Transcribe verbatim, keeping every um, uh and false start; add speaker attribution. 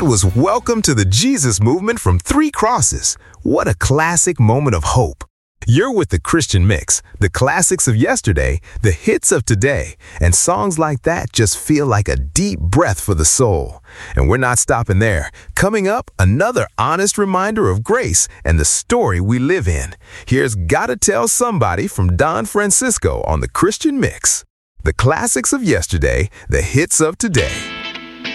Speaker 1: That was Welcome to the Jesus Movement from Three Crosses. What a classic moment of hope. You're with the Christian Mix, the classics of yesterday, the hits of today, and songs like that just feel like a deep breath for the soul. And we're not stopping there. Coming up, another honest reminder of grace and the story we live in. Here's Gotta Tell Somebody from Don Francisco on the Christian Mix. The classics of yesterday, the hits of today.